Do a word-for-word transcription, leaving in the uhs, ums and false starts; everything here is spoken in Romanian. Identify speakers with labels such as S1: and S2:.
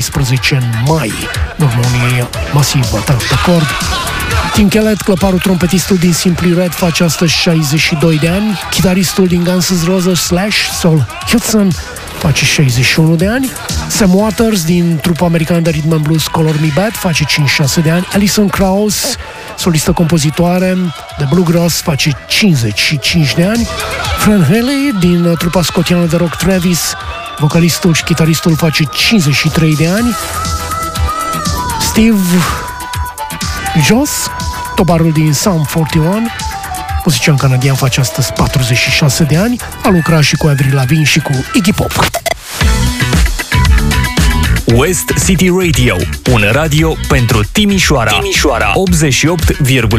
S1: paisprezece în mai, în urmă unui masiv atac de cord. Tim Kellett, clăparul trompetistul din Simply Red, face astăzi șaizeci și doi de ani. Chitaristul din Guns N' Roses, Slash, Saul Hudson, face șaizeci și unu de ani. Sam Waters din trupa americană de rhythm and blues Color Me Bad face cincizeci și șase de ani. Alison Krauss, solistă compozitoare de bluegrass, face cincizeci și cinci de ani. Fran Haley din trupa scotiană de rock Travis, vocalistul și chitaristul, face cincizeci și trei de ani. Steve Joss, tobarul din Sum patruzeci și unu, muzician canadian, face astăzi patruzeci și șase de ani. A lucrat și cu Avril Lavigne și cu Iggy Pop.
S2: West City Radio, un radio pentru Timișoara, Timișoara optzeci și opt virgulă